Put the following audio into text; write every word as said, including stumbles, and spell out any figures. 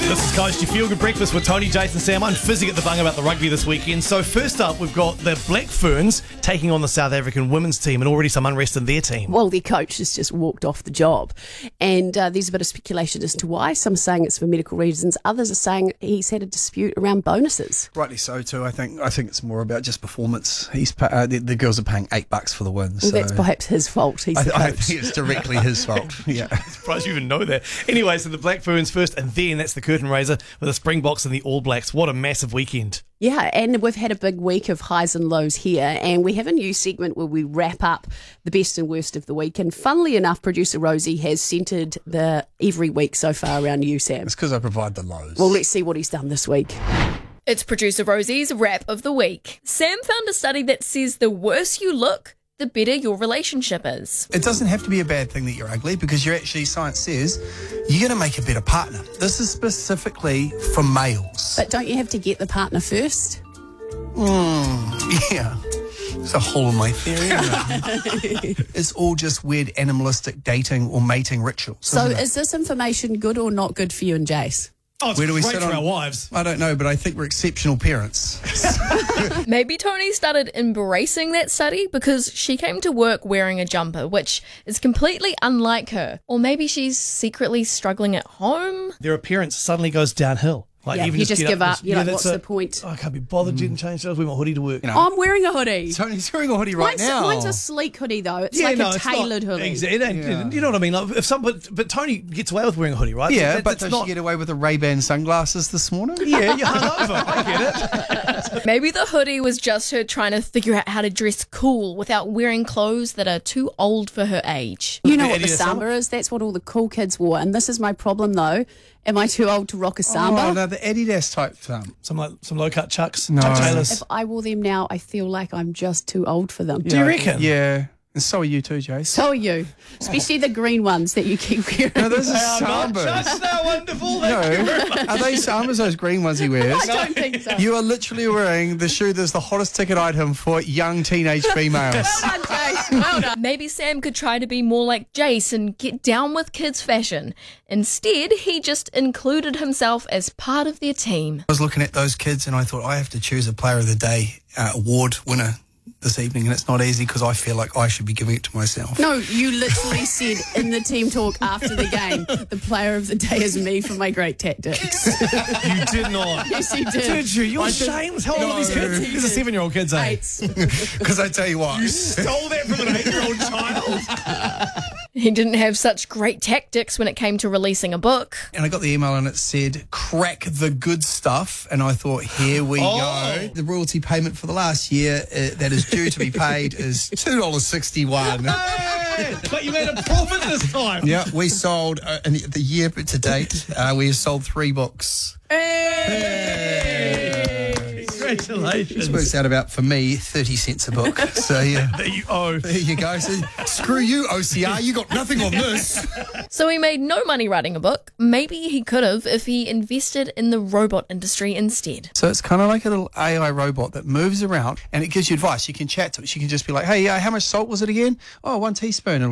This is Coast, your feel-good breakfast with Tony, Jason, Sam. I'm fizzing at the bung about the rugby this weekend. So first up, we've got the Black Ferns taking on the South African women's team, and already some unrest in their team. Well, their coach has just walked off the job. And uh, there's a bit of speculation as to why. Some are saying it's for medical reasons. Others are saying he's had a dispute around bonuses. Rightly so too. I think I think it's more about just performance. He's pa- uh, the, the girls are paying eight bucks for the win. Well, So that's perhaps his fault. He's I, the I coach. think it's directly his fault. Yeah. I'm surprised you even know that. Anyway, so the Black Ferns first, and then that's the curtain raiser with the Springboks and the All Blacks. What a massive weekend. Yeah, and we've had a big week of highs and lows here, and we have a new segment where we wrap up the best and worst of the week. And funnily enough, producer Rosie has centred the every week so far around you, Sam. It's because I provide the lows. Well, let's see what he's done this week. It's producer Rosie's wrap of the week. Sam found a study that says the worse you look, the better your relationship is. It doesn't have to be a bad thing that you're ugly, because you're actually, science says, you're going to make a better partner. This is specifically for males. But don't you have to get the partner first? Mm, yeah. It's a hole in my theory, isn't it? It's all just weird animalistic dating or mating rituals. So isn't it? is this information good or not good for you and Jace? Oh, it's Where do we great sit for on- our wives. I don't know, but I think we're exceptional parents. Maybe Tony started embracing that study because she came to work wearing a jumper, which is completely unlike her. Or maybe she's secretly struggling at home. Their appearance suddenly goes downhill. Like Yeah, you just get give up. just- You're like, that's what's it. the point? Oh, I can't be bothered. Didn't change clothes. Wear my hoodie to work. You know, Oh, I'm wearing a hoodie. Tony's wearing a hoodie right mine's, now. mine's a sleek hoodie, though. It's like a it's tailored not, hoodie. Exactly. Yeah. You know what I mean? Like, if some, but, but Tony gets away with wearing a hoodie, right? Yeah, That- but that's does not. she get away with the Ray-Ban sunglasses this morning? Yeah, you're hungover. I get it. Maybe the hoodie was just her trying to figure out how to dress cool without wearing clothes that are too old for her age. You know Yeah, what the Adidas samba samba? is? That's what all the cool kids wore. And this is my problem, though. Am I too old to rock a samba? Oh, no, the Adidas type um, Some like some low cut chucks. No. Chuck Taylors. If I wore them now, I feel like I'm just too old for them. Do you reckon? Yeah. And so are you too, Jace. So are you. Especially the green ones that you keep wearing. No, those are They are not sambas. just so wonderful. No, Thank you very much. are they sambas, those green ones he wears? I don't think so. You are literally wearing the shoe that's the hottest ticket item for young teenage females. Well done, Jace. Well done. Maybe Sam could try to be more like Jace and get down with kids' fashion. Instead, he just included himself as part of their team. I was looking at those kids and I thought, I have to choose a Player of the Day uh, award winner this evening, and it's not easy because I feel like I should be giving it to myself. No, you literally said in the team talk after the game, the player of the day is me for my great tactics. You did not. Yes, you did. Did you? You're I did- shameless. How old are these No. kids? These are seven year old kids, eh? Eight. Because I tell you what, Stole that from an eight year old child. He didn't have such great tactics when it came to releasing a book. and I got the email and it said, crack the good stuff. And I thought, here we Oh. go. The royalty payment for the last year uh, that is due to be paid is two dollars sixty-one. Hey, but you made a profit this time. Yeah, we sold, uh, in the, the year to date, uh, we have sold three books. Congratulations. This works out about, for me, thirty cents a book. So, yeah. There you owe. There you go. So, screw you, O C R. You got nothing on this. So he made no money writing a book. Maybe he could have if he invested in the robot industry instead. So it's kind of like a little A I robot that moves around and it gives you advice. You can chat to it. You can just be like, hey, uh, how much salt was it again? Oh, one teaspoon. And